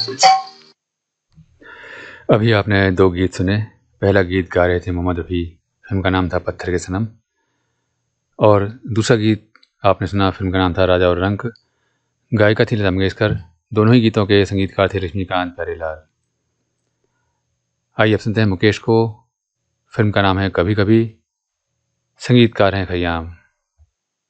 अभी आपने दो गीत सुने। पहला गीत गा रहे थे मोहम्मद रफ़ी, फिल्म का नाम था पत्थर के सनम, और दूसरा गीत आपने सुना, फिल्म का नाम था राजा और रंक। गायिका थी लता मंगेशकर। दोनों ही गीतों के संगीतकार थे लक्ष्मीकांत प्यारेलाल। आइए अब सुनते हैं मुकेश को। फिल्म का नाम है कभी कभी, संगीतकार हैं खयाम।